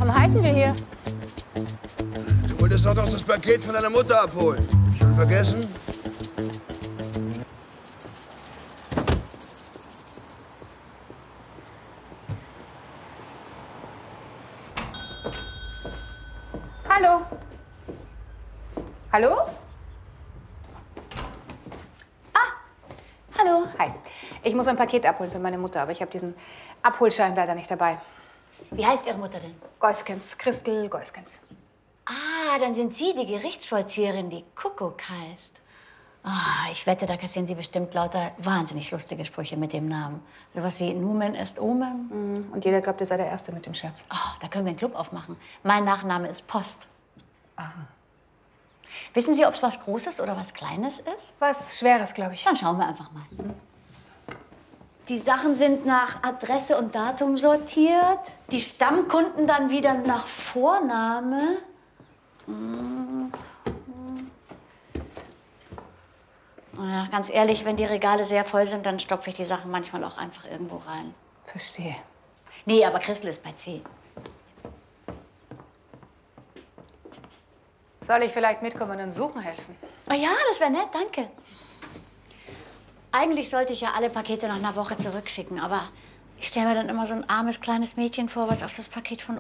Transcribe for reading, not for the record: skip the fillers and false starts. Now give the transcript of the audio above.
Warum halten wir hier? Du wolltest doch das Paket von deiner Mutter abholen. Schon vergessen? Hallo? Hallo? Hallo. Hi. Ich muss ein Paket abholen für meine Mutter, aber ich habe diesen Abholschein leider nicht dabei. Wie heißt Ihre Mutter denn? Golskens, Christel Golskens. Ah, dann sind Sie die Gerichtsvollzieherin, die Kuckuck heißt. Ah, ich wette, da kassieren Sie bestimmt lauter wahnsinnig lustige Sprüche mit dem Namen. Sowas wie Numen est Omen. Und jeder glaubt, ihr seid der Erste mit dem Scherz. Oh, da können wir einen Club aufmachen. Mein Nachname ist Post. Aha. Wissen Sie, ob es was Großes oder was Kleines ist? Was Schweres, glaube ich. Dann schauen wir einfach mal. Die Sachen sind nach Adresse und Datum sortiert. Die Stammkunden dann wieder nach Vorname. Naja, ganz ehrlich, wenn die Regale sehr voll sind, dann stopfe ich die Sachen manchmal auch einfach irgendwo rein. Verstehe. Nee, aber Christel ist bei C. Soll ich vielleicht mitkommen und suchen helfen? Oh ja, das wäre nett, danke. Eigentlich sollte ich ja alle Pakete nach einer Woche zurückschicken, aber ich stelle mir dann immer so ein armes kleines Mädchen vor, was auf das Paket von